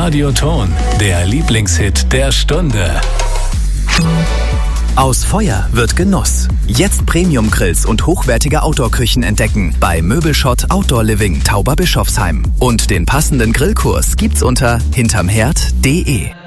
Radioton, der Lieblingshit der Stunde. Aus Feuer wird Genuss. Jetzt Premium-Grills und hochwertige Outdoor-Küchen entdecken bei Möbelschott Outdoor Living Tauberbischofsheim. Und den passenden Grillkurs gibt's unter hintermherd.de.